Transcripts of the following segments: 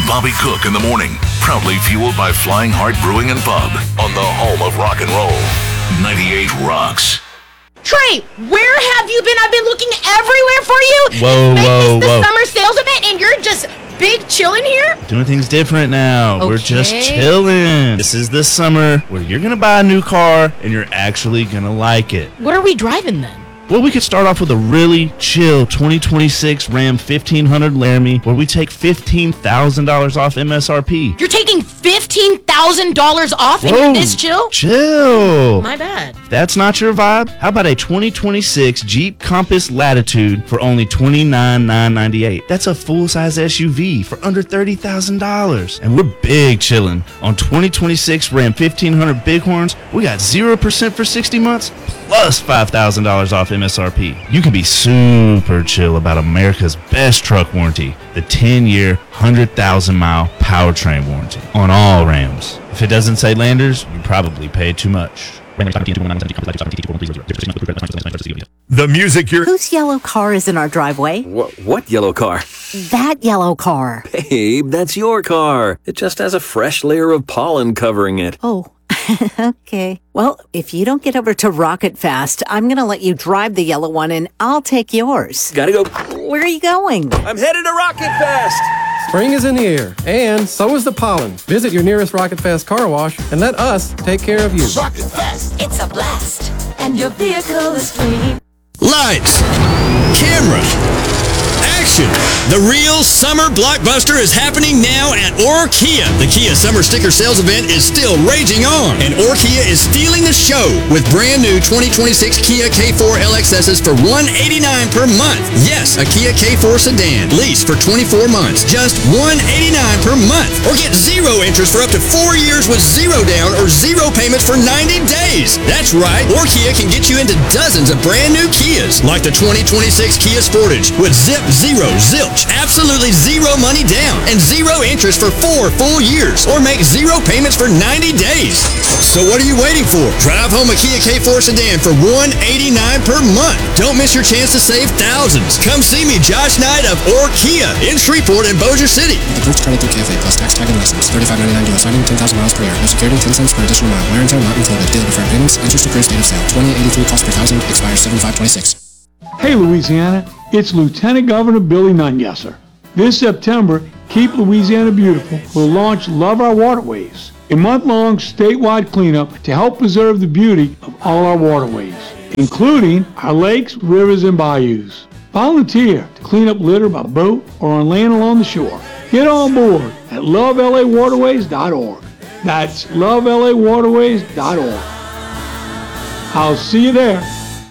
Bobby Cook in the morning. Proudly fueled by Flying Heart Brewing and Pub on the home of rock and roll. 98 Rocks. Trey, where have you been? I've been looking everywhere for you. Whoa. The summer sales event, and you're just big chilling here? Doing things different now. Okay. We're just chilling. This is the summer where you're going to buy a new car and you're actually going to like it. What are we driving then? Well, we could start off with a really chill 2026 Ram 1500 Laramie where we take $15,000 off MSRP. You're taking $15,000 off and you're this chill? Chill. My bad. That's not your vibe? How about a 2026 Jeep Compass Latitude for only $29,998? That's a full-size SUV for under $30,000. And we're big chilling. On 2026 Ram 1500 Bighorns, we got 0% for 60 months plus $5,000 off MSRP. You can be super chill about America's best truck warranty, the 10-year, 100,000-mile powertrain warranty on all Rams. If it doesn't say Landers, you probably paid too much. The music you're... Whose yellow car is in our driveway? What yellow car? That yellow car. Babe, that's your car. It just has a fresh layer of pollen covering it. Oh, okay. Well, if you don't get over to Rocket Fast, I'm going to let you drive the yellow one and I'll take yours. Gotta go. Where are you going? I'm headed to Rocket Fast. Spring is in the air, and so is the pollen. Visit your nearest Rocket Fast car wash and let us take care of you. Rocket Fast. It's a blast, and your vehicle is clean. Lights, camera, action. The real summer blockbuster is happening now at Kia. The Kia Summer Sticker Sales event is still raging on, and Kia is stealing the show with brand new 2026 Kia K4 LXSs for $189 per month. Yes, a Kia K4 sedan leased for 24 months, just $189 per month, or get zero interest for up to 4 years with zero down or zero payments for 90 days. That's right, Kia can get you into dozens of brand new Kias, like the 2026 Kia Sportage with zip, zero, zilch, absolutely zero money down, and zero interest for 4 full years, or make zero payments for 90 days. So what are you waiting for? Drive home a Kia K4 sedan for $189 per month. Don't miss your chance to save thousands. Come see me, Josh Knight of Kia in Shreveport and Bossier City. Approved credit through KFA plus tax, tag, and license. $35.99 US funding, 10,000 miles per year. No security, 10 cents per additional mile. Wear and tear not included. Dealer deferred payments. Interest accrues date of sale. 2883 cost per thousand. Expires 7526. Hey Louisiana, it's Lieutenant Governor Billy Nungesser. This September, Keep Louisiana Beautiful will launch Love Our Waterways, a month-long statewide cleanup to help preserve the beauty of all our waterways, including our lakes, rivers, and bayous. Volunteer to clean up litter by boat or on land along the shore. Get on board at lovelawaterways.org. That's lovelawaterways.org. I'll see you there.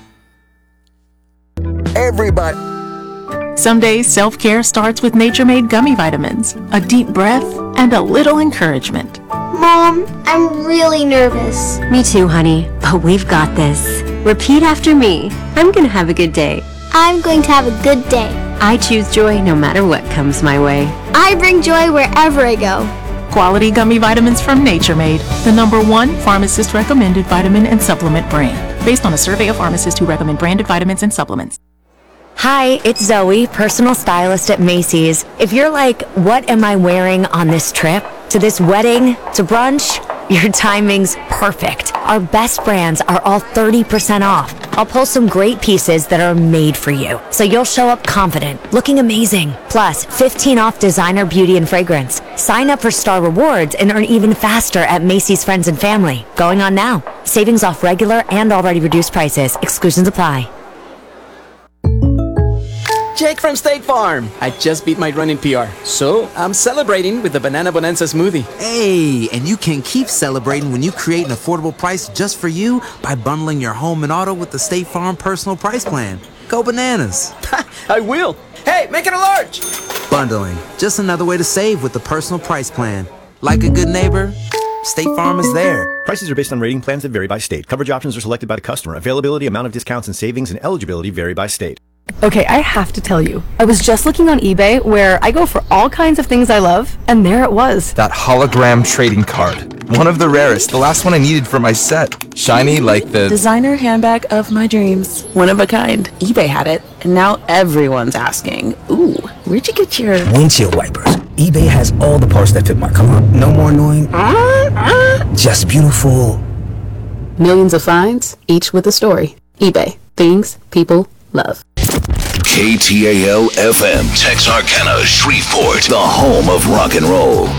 Everybody. Some days self-care starts with Nature-Made gummy vitamins, a deep breath, and a little encouragement. Mom, I'm really nervous. Me too, honey, but we've got this. Repeat after me. I'm gonna have a good day. I'm going to have a good day. I choose joy no matter what comes my way. I bring joy wherever I go. Quality gummy vitamins from Nature-Made, the #1 pharmacist-recommended vitamin and supplement brand, based on a survey of pharmacists who recommend branded vitamins and supplements. Hi, it's Zoe, personal stylist at Macy's. If you're like, what am I wearing on this trip? To this wedding? To brunch? Your timing's perfect. Our best brands are all 30% off. I'll pull some great pieces that are made for you, so you'll show up confident, looking amazing. Plus, 15 off designer beauty and fragrance. Sign up for Star Rewards and earn even faster at Macy's Friends and Family. Going on now. Savings off regular and already reduced prices. Exclusions apply. Jake from State Farm. I just beat my running PR, so I'm celebrating with the Banana Bonanza smoothie. Hey, and you can keep celebrating when you create an affordable price just for you by bundling your home and auto with the State Farm Personal Price Plan. Go bananas. I will. Hey, make it a large. Bundling, just another way to save with the Personal Price Plan. Like a good neighbor, State Farm is there. Prices are based on rating plans that vary by state. Coverage options are selected by the customer. Availability, amount of discounts and savings, and eligibility vary by state. Okay, I have to tell you, I was just looking on eBay where I go for all kinds of things I love, and there it was. That hologram trading card. One of the rarest, the last one I needed for my set. Shiny like the designer handbag of my dreams. One of a kind. eBay had it, and now everyone's asking, ooh, where'd you get your windshield wipers? eBay has all the parts that fit my car. No more annoying. Just beautiful. Millions of finds, each with a story. eBay. Things people love. KTAL FM, Texarkana, Shreveport, the home of rock and roll.